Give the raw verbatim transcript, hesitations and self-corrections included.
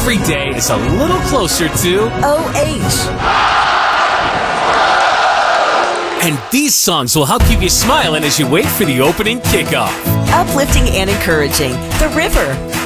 every day is a little closer to O H. And these songs will help keep you smiling as you wait for the opening kickoff. Uplifting and encouraging. The River.